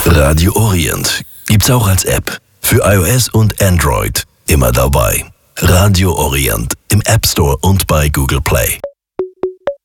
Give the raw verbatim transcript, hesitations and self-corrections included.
Radio Orient gibt's auch als App. Für iOS und Android. Immer dabei. Radio Orient im App Store und bei Google Play.